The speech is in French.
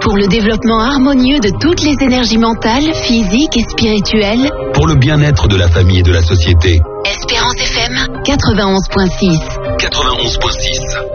Pour le développement harmonieux de toutes les énergies mentales, physiques et spirituelles. Pour le bien-être de la famille et de la société. Espérance FM 91.6. 91.6.